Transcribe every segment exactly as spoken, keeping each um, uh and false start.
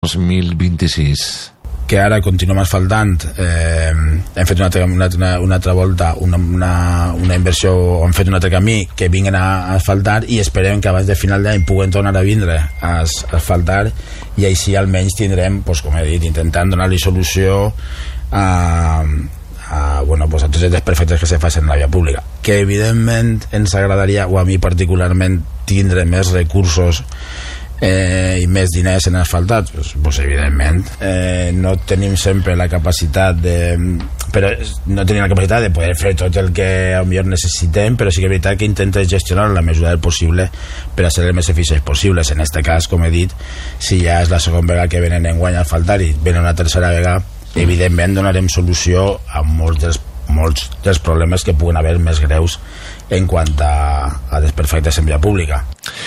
dos mil vint-i-sis. Que ara continuem asfaltant. Eh, hem fet una altra, una, una altra volta una, una, una inversió, hem fet un altre camí que vinguen a asfaltar i esperem que abans de final d'any puguen tornar a vindre a asfaltar i així almenys tindrem, pues, com he dit, intentant donar-li solució a, a, bueno, pues, a tots els desperfectes que se facin en la via pública, que evidentment ens agradaria, o a mi particularment, tindre més recursos Eh, i més diners en asfaltats, pues, pues evidentment eh, no tenim sempre la capacitat de, però no tenim la capacitat de poder fer tot el que potser necessitem, però sí que és veritat que intentem gestionar la mesura del possible per a ser el més eficients possibles. En aquest cas, com he dit, si ja és la segona vegada que venen enguany a asfaltar i venen una tercera vegada, evidentment donarem solució a molts dels, molts dels problemes que puguen haver més greus en quant a, a desperfectes en via pública.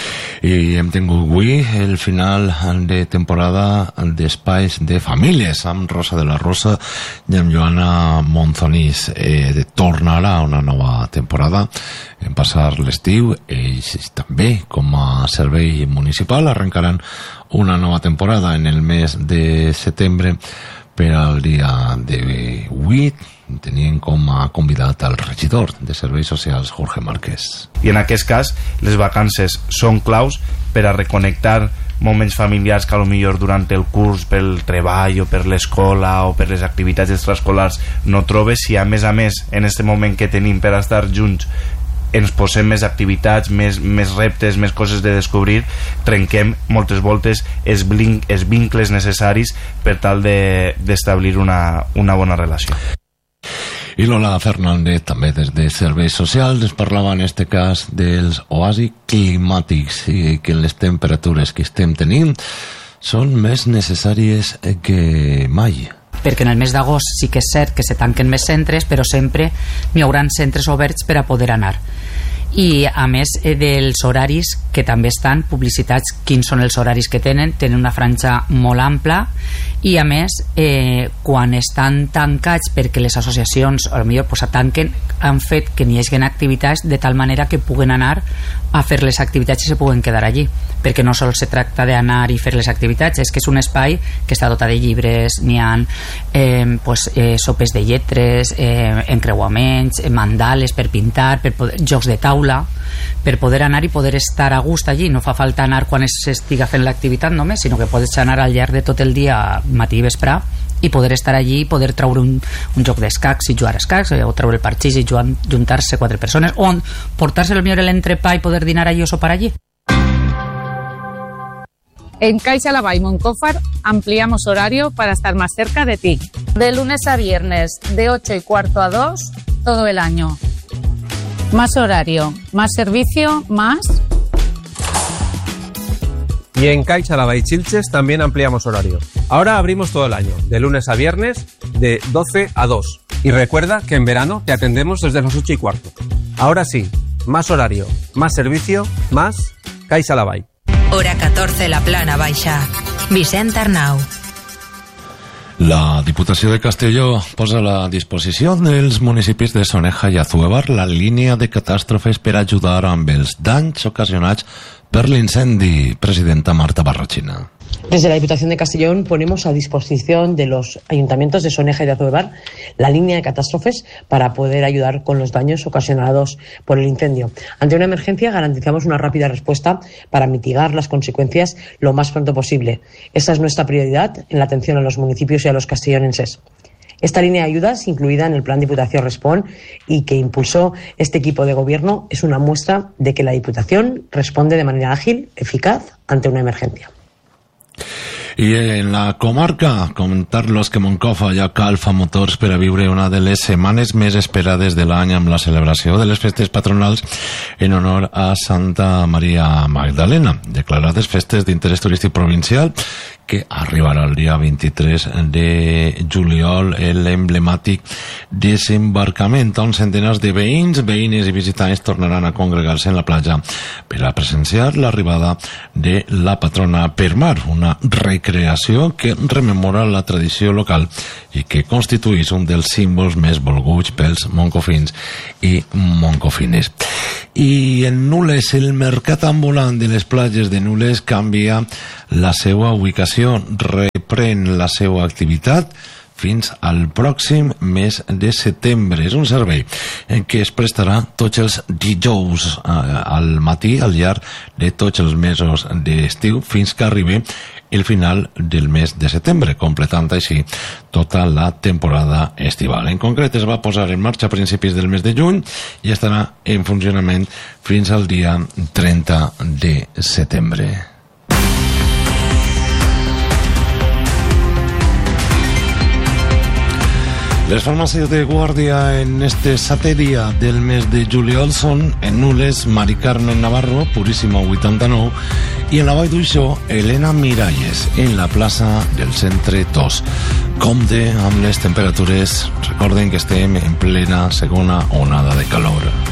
I hem tingut avui el final de temporada d'Espais de Famílies amb Rosa de la Rosa i amb Joana Monzonís. Eh, tornarà una nova temporada en passar l'estiu. Ells també, com a servei municipal, arrencaran una nova temporada en el mes de setembre. Per al dia de vuit tenien com a convidat al regidor de Serveis Socials, Jorge Márquez. I en aquest cas, les vacances són claus per a reconnectar moments familiars que potser durant el curs, pel treball o per l'escola o per les activitats extraescolars no trobes. Si a més a més, en aquest moment que tenim per estar junts, ens posem més activitats, més, més reptes, més coses de descobrir, trenquem moltes voltes els, blin, els vincles necessaris per tal de, d'establir una, una bona relació. I Lola Fernández, també des de Serveis Socials, ens parlava en este cas dels oasis climàtics i que les temperatures que estem tenint són més necessàries que mai. Perquè en el mes d'agost sí que és cert que se tanquen més centres, però sempre n'hi haurà centres oberts per a poder anar. I a més eh, dels horaris que també estan publicitats, quins són els horaris que tenen, tenen una franja molt ampla i a més eh, quan estan tancats perquè les associacions potser pues, tanquen, han fet que n'hi hagi activitats de tal manera que puguen anar a fer les activitats i se puguen quedar allí, perquè no sols se tracta d'anar i fer les activitats, és que és un espai que està dotat de llibres, n'hi ha eh, pues, eh, sopes de lletres, eh, encreuaments, mandales per pintar, per poder, jocs de taula, per poder anar i poder estar a gust allí. No fa falta anar quan s'estiga fent l'activitat només, sinó que pots anar al llarg de tot el dia, matí i vespre, i poder estar allí i poder treure un, un joc d'escacs i jugar a escacs, o treure el parxís i jugar, juntar-se quatre persones, o portar-se el millor l'entrepà i poder dinar allí o sopar allí. En Caixa Laval y Moncófar ampliamos horario para estar más cerca de ti. De lunes a viernes, de ocho y cuarto a dos, todo el año. Más horario, más servicio, más... Y en Caixa Laval y Chilches también ampliamos horario. Ahora abrimos todo el año, de lunes a viernes, de doce a dos. Y recuerda que en verano te atendemos desde las ocho y cuarto. Ahora sí, más horario, más servicio, más Caixa Laval. Hora catorce, la Plana Baixa. Vicent Arnau. La Diputació de Castelló posa a la disposició dels municipis de Soneja i Azuevar la línia de catàstrofes per ajudar amb els danys ocasionats per l'incendi. Presidenta Marta Barrachina. Desde la Diputación de Castellón ponemos a disposición de los ayuntamientos de Soneja y de Azuevar la línea de catástrofes para poder ayudar con los daños ocasionados por el incendio. Ante una emergencia garantizamos una rápida respuesta para mitigar las consecuencias lo más pronto posible. Esta es nuestra prioridad en la atención a los municipios y a los castellonenses. Esta línea de ayudas, incluida en el Plan Diputación Respon y que impulsó este equipo de gobierno, es una muestra de que la Diputación responde de manera ágil, eficaz, ante una emergencia. I en la comarca, comentar-los que Moncofa ja calfa motors per a viure una de les setmanes més esperades de l'any amb la celebració de les festes patronals en honor a Santa Maria Magdalena, declarades festes d'interès turístic provincial, que arribarà el dia vint-i-tres de juliol l'emblemàtic desembarcament, on centenars de veïns, veïnes i visitants tornaran a congregar-se en la platja per a presenciar l'arribada de la patrona per mar, una recreació que rememora la tradició local i que constitueix un dels símbols més volguts pels moncofins i moncofines. I en Nules, el mercat ambulant de les platges de Nules canvia la seva ubicació. Re suspèn la seva activitat fins al pròxim mes de setembre. És un servei en què es prestarà tots els dijous eh, al matí al llarg de tots els mesos d'estiu fins que arribi el final del mes de setembre, completant així tota la temporada estival. En concret es va posar en marxa a principis del mes de juny i estarà en funcionament fins al dia trenta de setembre. Les farmàcies de guàrdia en este setè dia del mes de juliol són en Nules, Mari Carmen Navarro, Puríssima vuitanta-nou, i en la Vall d'Uixó, Elena Miralles, en la plaça del Centre dos. Compte amb les temperatures, recorden que estem en plena segona onada de calor.